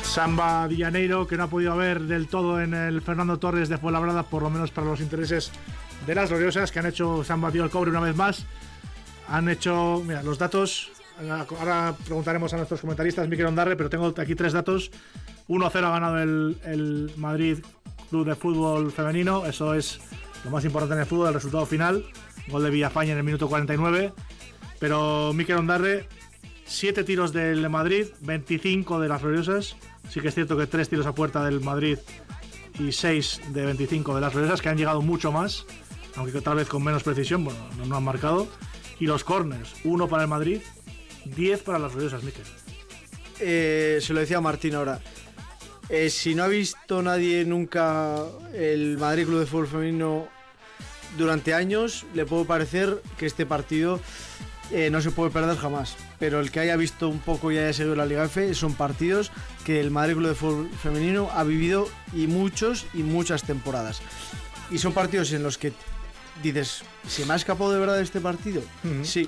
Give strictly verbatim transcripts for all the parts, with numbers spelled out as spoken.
Samba Di Janeiro, que no ha podido haber del todo en el Fernando Torres de Fuenlabrada, por lo menos para los intereses de las gloriosas, que han hecho Samba dio el cobre una vez más. Han hecho, mira, los datos. Ahora preguntaremos a nuestros comentaristas, Mikel Ondarre, pero tengo aquí tres datos. uno a cero ha ganado el, el Madrid Club de Fútbol Femenino. Eso es lo más importante en el fútbol, el resultado final. Gol de Villafañe en el minuto cuarenta y nueve. Pero Mikel Ondarre, siete tiros del Madrid, veinticinco de las gloriosas. Sí que es cierto que tres tiros a puerta del Madrid y seis de veinticinco de las gloriosas, que han llegado mucho más, aunque tal vez con menos precisión, bueno, no, no han marcado. Y los corners, uno para el Madrid, diez para las gloriosas, Mikel. Eh, se lo decía a Martín ahora. Eh, si no ha visto nadie nunca el Madrid Club de Fútbol Femenino durante años, le puede parecer que este partido eh, no se puede perder jamás. Pero el que haya visto un poco y haya seguido la Liga F, son partidos que el Madrid Club de Fútbol Femenino ha vivido, y muchos y muchas temporadas. Y son partidos en los que dices, ¿se me ha escapado de verdad de este partido? Uh-huh. Sí,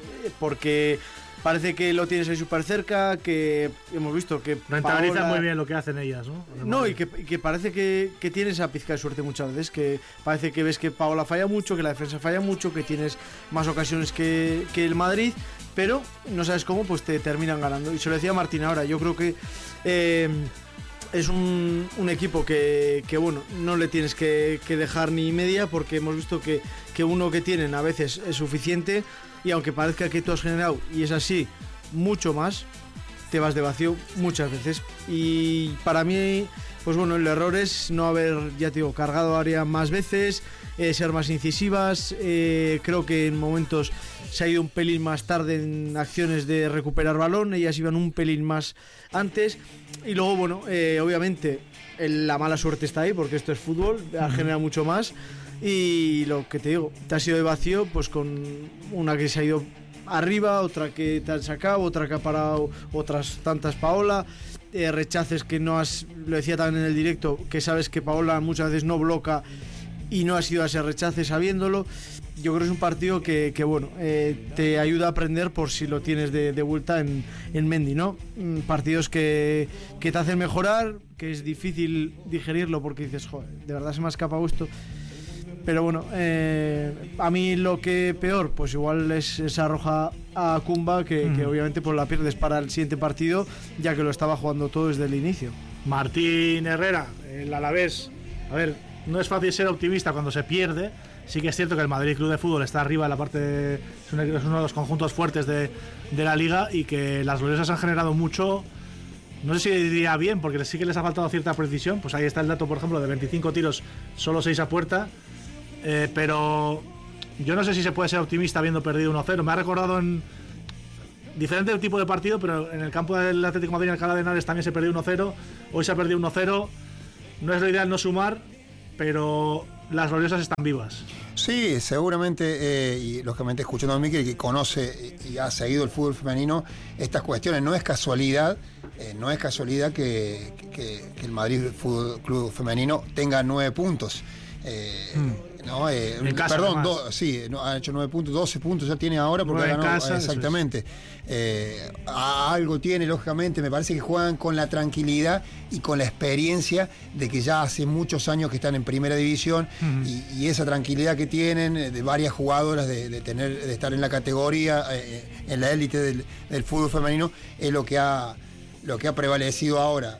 porque parece que lo tienes ahí súper cerca, que hemos visto que rentabilizan Paola... muy bien lo que hacen ellas, ¿no? No, y que, y que parece que, que tienes esa pizca de suerte muchas veces, que parece que ves que Paola falla mucho, que la defensa falla mucho, que tienes más ocasiones que, que el Madrid, pero no sabes cómo, pues te terminan ganando. Y se lo decía Martín ahora, yo creo que eh, es un, un equipo que, que, bueno, no le tienes que, que dejar ni media, porque hemos visto que, que uno que tienen a veces es suficiente, y aunque parezca que tú has generado, y es así, mucho más, te vas de vacío muchas veces. Y para mí, pues bueno, el error es no haber, ya te digo, cargado área más veces, eh, ser más incisivas. Eh, creo que en momentos se ha ido un pelín más tarde en acciones de recuperar balón, ellas iban un pelín más antes. Y luego, bueno, eh, obviamente el, la mala suerte está ahí, porque esto es fútbol, uh-huh. genera mucho más. Y lo que te digo, te has ido de vacío, pues con una que se ha ido arriba, otra que te han sacado, otra que ha parado, otras tantas Paola, eh, rechaces que no has, lo decía también en el directo, que sabes que Paola muchas veces no bloca y no has ido a ese rechace sabiéndolo. Yo creo que es un partido que, que bueno, eh, te ayuda a aprender por si lo tienes de, de vuelta en, en Mendy, ¿no? Mm, partidos que, que te hacen mejorar, que es difícil digerirlo porque dices, joder, de verdad se me ha escapado esto. Pero bueno, eh, a mí lo que peor, pues igual es esa roja a Kumba, que, mm. que obviamente pues la pierdes para el siguiente partido, ya que lo estaba jugando todo desde el inicio. Martín Herrera, el Alavés. A ver, no es fácil ser optimista cuando se pierde. Sí que es cierto que el Madrid Club de Fútbol está arriba en la parte de, es uno de los conjuntos fuertes de, de la liga, y que las gloriosas han generado mucho. No sé si diría bien, porque sí que les ha faltado cierta precisión. Pues ahí está el dato, por ejemplo, de veinticinco tiros, solo seis a puerta. Eh, pero yo no sé si se puede ser optimista habiendo perdido uno cero. Me ha recordado en diferente tipo de partido, pero en el campo del Atlético de Madrid, en Alcalá de Henares, también se perdió uno cero. Hoy se ha perdido uno cero. No es lo ideal no sumar, pero las gloriosas están vivas. Sí, seguramente, eh, y lógicamente escuchando a Mikel, que conoce y ha seguido el fútbol femenino, estas cuestiones, no es casualidad, eh, no es casualidad que, que, que el Madrid Fútbol Club Femenino tenga nueve puntos. Eh, mm. no, eh, perdón, do, sí, no, ha hecho nueve puntos, doce puntos ya tiene ahora porque ha ganado, casa, exactamente. Eh, algo tiene, lógicamente, me parece que juegan con la tranquilidad y con la experiencia de que ya hace muchos años que están en primera división, mm. y, y esa tranquilidad que tienen de varias jugadoras de, de tener, de estar en la categoría, eh, en la élite del, del fútbol femenino, es lo que ha lo que ha prevalecido ahora.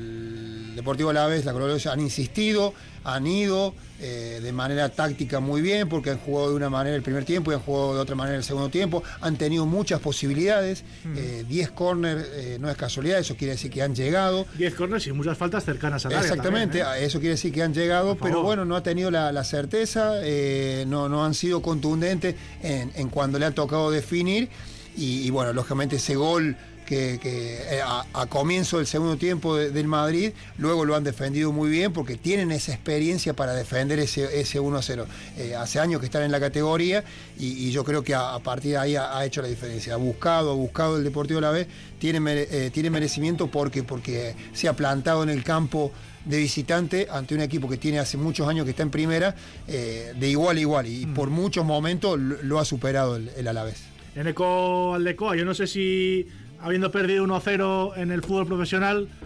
El Deportivo Alavés, la Gloriosa, han insistido, han ido eh, de manera táctica muy bien, porque han jugado de una manera el primer tiempo y han jugado de otra manera el segundo tiempo, han tenido muchas posibilidades, diez mm. eh, córner, eh, no es casualidad, eso quiere decir que han llegado. diez córners y muchas faltas cercanas al área. Exactamente, también, ¿eh? Eso quiere decir que han llegado, pero bueno, no ha tenido la, la certeza, eh, no, no han sido contundentes en, en cuando le ha tocado definir, y, y bueno, lógicamente ese gol que, que a, a comienzo del segundo tiempo de, del Madrid, luego lo han defendido muy bien porque tienen esa experiencia para defender ese, ese uno a cero. Eh, hace años que están en la categoría y, y yo creo que a, a partir de ahí ha, ha hecho la diferencia. Ha buscado, ha buscado el Deportivo Alavés, tiene, mere, eh, tiene merecimiento porque, porque se ha plantado en el campo de visitante ante un equipo que tiene hace muchos años que está en primera, eh, de igual a igual, y mm. por muchos momentos lo, lo ha superado el, el Alavés. En Eco Aldecoa, yo no sé si habiendo perdido uno a cero en el fútbol profesional,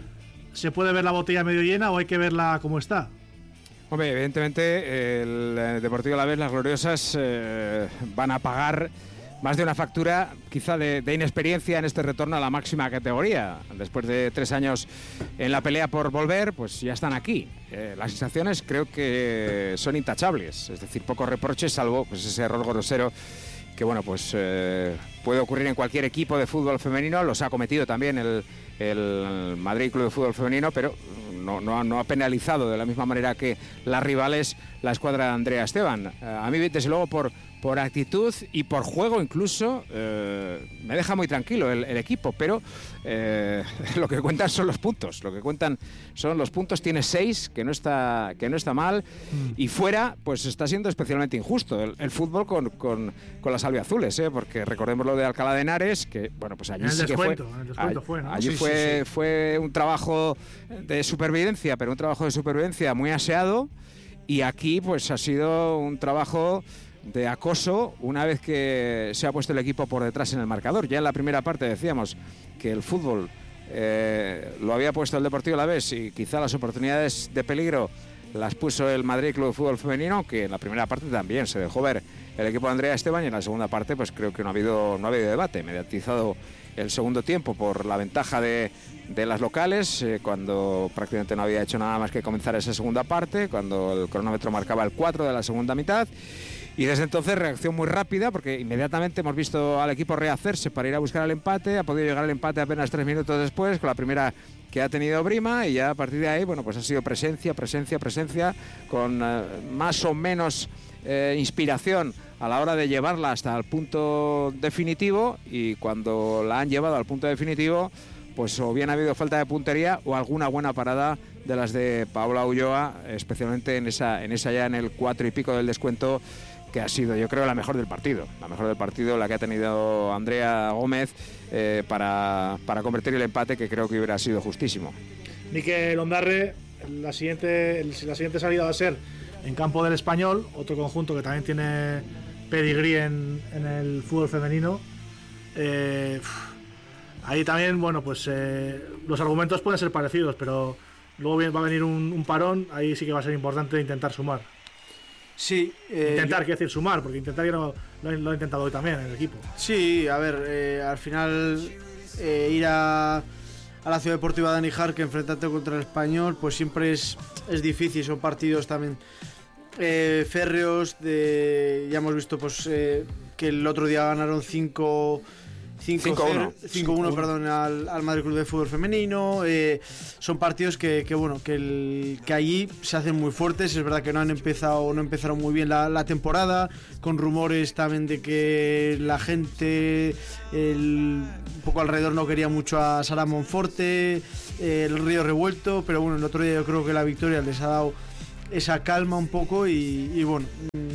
¿se puede ver la botella medio llena o hay que verla como está? Hombre, evidentemente el Deportivo Alavés, las gloriosas, eh, van a pagar más de una factura quizá de, de inexperiencia en este retorno a la máxima categoría. Después de tres años en la pelea por volver, pues ya están aquí. Eh, las sensaciones creo que son intachables, es decir, pocos reproches, salvo pues ese error grosero que bueno, pues eh, puede ocurrir en cualquier equipo de fútbol femenino. Los ha cometido también el, el Madrid Club de Fútbol Femenino, pero no, no, no ha penalizado de la misma manera que las rivales la escuadra de Andrea Esteban. Eh, a mí, desde luego, por, por actitud y por juego incluso, eh, me deja muy tranquilo el, el equipo, pero eh, lo que cuentan son los puntos, lo que cuentan son los puntos. Tiene seis, que no está, que no está mal, mm. y fuera, pues está siendo especialmente injusto el, el fútbol con, con, con las albiazules, ¿eh? Porque recordemos lo de Alcalá de Henares, que bueno, pues allí en el sí descuento, que fue, en el descuento fue, ¿no? allí sí, fue, sí, sí. fue un trabajo de supervivencia, pero un trabajo de supervivencia muy aseado, y aquí pues ha sido un trabajo de acoso una vez que se ha puesto el equipo por detrás en el marcador. Ya en la primera parte decíamos que el fútbol eh, lo había puesto el Deportivo Alavés y quizá las oportunidades de peligro las puso el Madrid Club de Fútbol Femenino, que en la primera parte también se dejó ver el equipo de Andrea Esteban, y en la segunda parte pues creo que no ha habido, no ha habido debate, mediatizado el segundo tiempo por la ventaja de, de las locales, eh, cuando prácticamente no había hecho nada más que comenzar esa segunda parte, cuando el cronómetro marcaba el cuatro de la segunda mitad. Y desde entonces reacción muy rápida, porque inmediatamente hemos visto al equipo rehacerse para ir a buscar el empate. Ha podido llegar el empate apenas tres minutos después, con la primera que ha tenido Brima, y ya a partir de ahí, bueno, pues ha sido presencia, presencia, presencia, con eh, más o menos eh, inspiración a la hora de llevarla hasta el punto definitivo, y cuando la han llevado al punto definitivo, pues o bien ha habido falta de puntería o alguna buena parada de las de Paola Ulloa, especialmente en esa, en esa ya en el cuatro y pico del descuento, que ha sido, yo creo, la mejor del partido. La mejor del partido, la que ha tenido Andrea Gómez eh, para, para convertir el empate, que creo que hubiera sido justísimo. Mikel Ondarre, la siguiente, la siguiente salida va a ser en campo del Español, otro conjunto que también tiene pedigrí en, en el fútbol femenino. Eh, ahí también, bueno, pues eh, los argumentos pueden ser parecidos, pero luego va a venir un, un parón, ahí sí que va a ser importante intentar sumar. Sí, eh, intentar, yo... quiero decir, sumar, porque intentar ya lo, lo, lo he intentado hoy también en el equipo. Sí, a ver, eh, al final eh, ir a, a la Ciudad Deportiva de Níjar, que enfrentarte contra el Español, pues siempre es, es difícil, son partidos también eh, férreos, de, ya hemos visto pues eh, que el otro día ganaron cinco cinco uno perdón, al, al Madrid Club de Fútbol Femenino. Eh, son partidos que, que bueno, que, el, que allí se hacen muy fuertes. Es verdad que no han empezado, no empezaron muy bien la, la temporada, con rumores también de que la gente el, un poco alrededor no quería mucho a Sara Monforte, eh, el Río Revuelto, pero bueno, el otro día yo creo que la victoria les ha dado esa calma un poco, y, y bueno,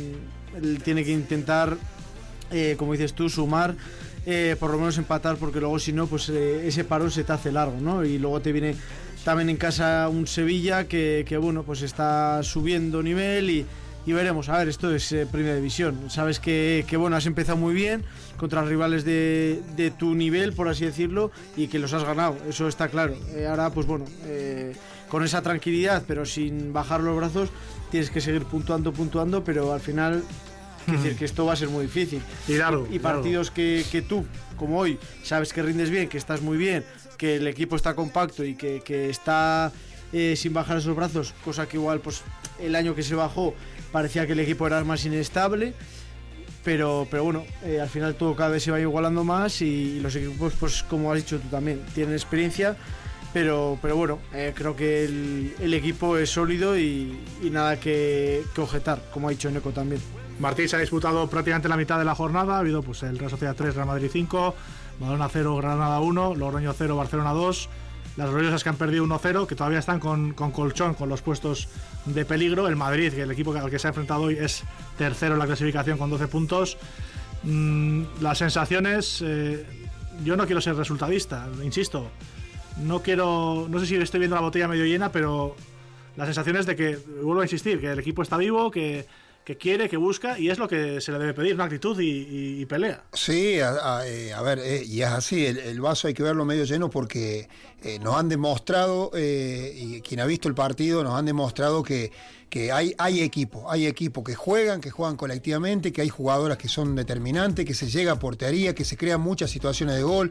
él tiene que intentar, eh, como dices tú, sumar. Eh, por lo menos empatar, porque luego si no, pues eh, ese parón se te hace largo, ¿no? Y luego te viene también en casa un Sevilla que, que bueno, pues está subiendo nivel, y, y veremos. A ver, esto es eh, Primera División. Sabes que, que bueno, has empezado muy bien contra rivales de, de tu nivel, por así decirlo, y que los has ganado, eso está claro. Eh, ahora, pues bueno, eh, con esa tranquilidad, pero sin bajar los brazos, tienes que seguir puntuando, puntuando, pero al final... Es decir, que esto va a ser muy difícil. Y, claro, y partidos claro. que, que tú, como hoy, sabes que rindes bien, que estás muy bien, que el equipo está compacto y que, que está eh, sin bajar esos brazos, cosa que igual pues el año que se bajó parecía que el equipo era más inestable, pero, pero bueno, eh, al final todo cada vez se va igualando más, y, y los equipos, pues como has dicho tú también, tienen experiencia, pero, pero bueno, eh, creo que el, el equipo es sólido y, y nada que, que objetar, como ha dicho Neco también. Martí se ha disputado prácticamente la mitad de la jornada. Ha habido pues el Real Sociedad tres, Real Madrid cinco, Badalona cero, Granada uno, Logroño cero, Barcelona dos. Las gloriosas que han perdido uno cero, que todavía están con, con colchón, con los puestos de peligro. El Madrid, que el equipo al que se ha enfrentado hoy, es tercero en la clasificación con doce puntos. Mm, las sensaciones, eh, yo no quiero ser resultadista, insisto. No quiero, no sé si estoy viendo la botella medio llena, pero las sensaciones de que, vuelvo a insistir, que el equipo está vivo, que que quiere, que busca, y es lo que se le debe pedir, una actitud y, y, y pelea. Sí, a, a, a ver, eh, y es así, el, el vaso hay que verlo medio lleno porque eh, nos han demostrado, eh, y quien ha visto el partido, nos han demostrado que, que hay, hay equipo, hay equipo que juegan, que juegan colectivamente, que hay jugadoras que son determinantes, que se llega a portería, que se crean muchas situaciones de gol.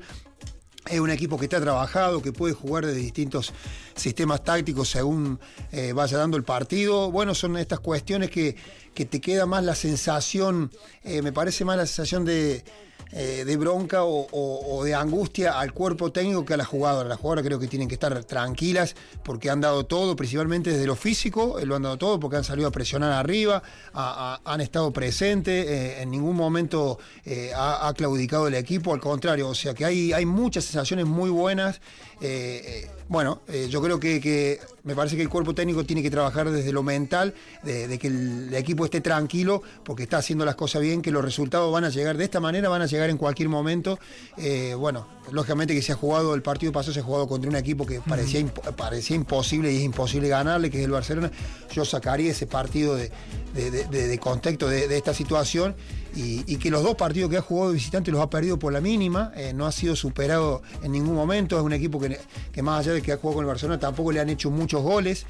Es un equipo que está trabajado, que puede jugar de distintos sistemas tácticos según eh, vaya dando el partido. Bueno, son estas cuestiones que, que te queda más la sensación, eh, me parece más la sensación de, eh, de bronca o, o, o de angustia al cuerpo técnico que a las jugadoras. Las jugadoras creo que tienen que estar tranquilas porque han dado todo, principalmente desde lo físico, eh, lo han dado todo porque han salido a presionar arriba, a, a, han estado presentes, eh, en ningún momento eh, ha, ha claudicado el equipo, al contrario, o sea que hay, hay muchas sensaciones muy buenas. Eh, eh, bueno, eh, yo creo que, que me parece que el cuerpo técnico tiene que trabajar desde lo mental, de, de que el, el equipo esté tranquilo porque está haciendo las cosas bien, que los resultados van a llegar de esta manera, van a llegar en cualquier momento. Eh, bueno, lógicamente que se ha jugado, el partido pasado se ha jugado contra un equipo que parecía, imp parecía imposible y es imposible ganarle, que es el Barcelona. Yo sacaría ese partido de, de, de, de, de contexto de, de esta situación. Y, y que los dos partidos que ha jugado de visitante los ha perdido por la mínima, eh, no ha sido superado en ningún momento. Es un equipo que, que más allá de que ha jugado con el Barcelona tampoco le han hecho muchos goles,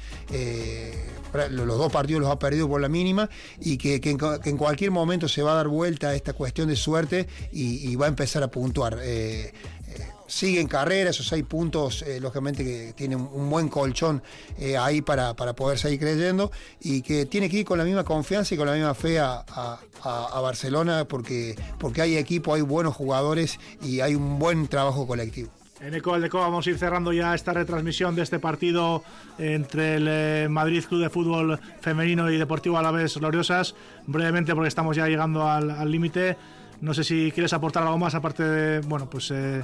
eh, los dos partidos los ha perdido por la mínima y que, que, en, que en cualquier momento se va a dar vuelta a esta cuestión de suerte y, y va a empezar a puntuar. Eh, eh, sigue en carrera, esos seis puntos, eh, lógicamente que tiene un, un buen colchón eh, ahí para, para poder seguir creyendo y que tiene que ir con la misma confianza y con la misma fe a, a, a Barcelona porque, porque hay equipo, hay buenos jugadores y hay un buen trabajo colectivo. En Eco del Deco vamos a ir cerrando ya esta retransmisión de este partido entre el eh, Madrid Club de Fútbol Femenino y Deportivo Alavés Gloriosas, brevemente porque estamos ya llegando al límite. No sé si quieres aportar algo más aparte de, bueno, pues eh,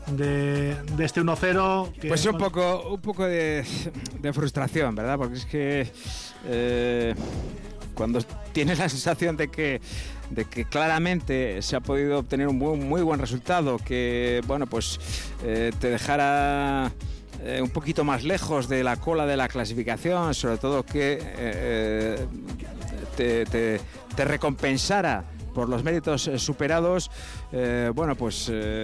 de, de este uno cero. Que pues un poco, un poco de, de frustración, ¿verdad? Porque es que eh, cuando tienes la sensación de que de que claramente se ha podido obtener un muy, muy buen resultado, que bueno, pues eh, te dejara eh, un poquito más lejos de la cola de la clasificación, sobre todo que eh, te, te, te recompensara por los méritos eh, superados, eh, bueno, pues eh,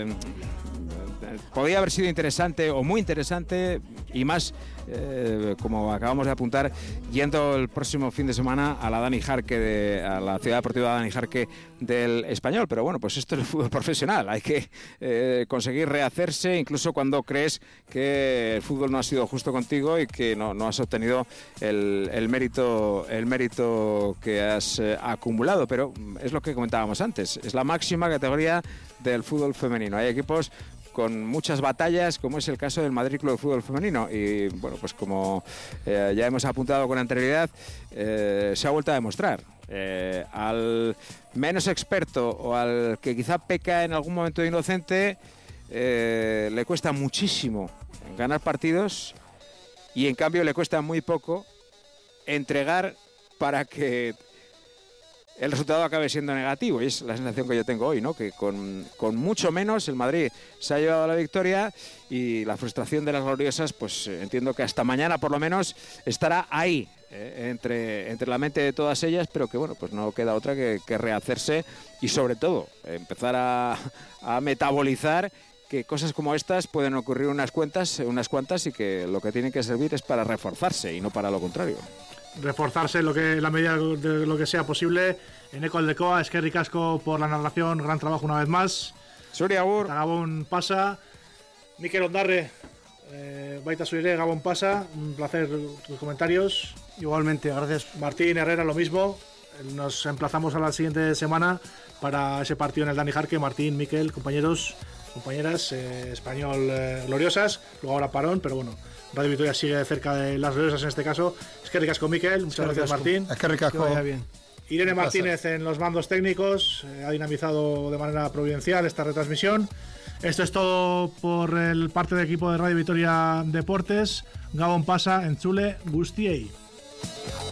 podría haber sido interesante o muy interesante y más, eh, como acabamos de apuntar, yendo el próximo fin de semana a la Dani Jarque, de, a la ciudad deportiva Dani Jarque del Español. Pero bueno, pues esto es el fútbol profesional, hay que eh, conseguir rehacerse incluso cuando crees que el fútbol no ha sido justo contigo y que no, no has obtenido el, el, mérito, el mérito que has eh, acumulado. Pero es lo que comentábamos antes, es la máxima categoría del fútbol femenino. Hay equipos con muchas batallas, como es el caso del Madrid Club de Fútbol Femenino. Y bueno, pues como eh, ya hemos apuntado con anterioridad, eh, se ha vuelto a demostrar. Eh, al menos experto o al que quizá peca en algún momento de inocente, eh, le cuesta muchísimo ganar partidos y en cambio le cuesta muy poco entregar para que el resultado acabe siendo negativo, y es la sensación que yo tengo hoy, ¿no? Que con, con mucho menos el Madrid se ha llevado la victoria y la frustración de las gloriosas, pues eh, entiendo que hasta mañana por lo menos estará ahí, eh, entre, entre la mente de todas ellas, pero que bueno, pues no queda otra que, que rehacerse y sobre todo empezar a, a metabolizar que cosas como estas pueden ocurrir unas cuantas, unas cuantas y que lo que tienen que servir es para reforzarse y no para lo contrario. Reforzarse en lo que, la medida de lo que sea posible. En Eco del Decoa, es que ricasco por la narración, gran trabajo una vez más. Suri agur. Gabón pasa. Mikel Ondarre, eh, baita suire, Gabón pasa. Un placer tus comentarios. Igualmente, gracias. Martín Herrera, lo mismo. Nos emplazamos a la siguiente semana para ese partido en el Dani Jarque. Martín, Mikel, compañeros, compañeras, eh, Español eh, gloriosas. Luego ahora parón, pero bueno, Radio Vitoria sigue cerca de las gloriosas en este caso. Es que ricasco, Mikel. Muchas gracias, Martín. Es que ricasco. Que vaya bien. Irene Martínez en los mandos técnicos, eh, ha dinamizado de manera providencial esta retransmisión. Esto es todo por el parte del equipo de Radio Vitoria Deportes. Gabón pasa, Entzule, Gustiei.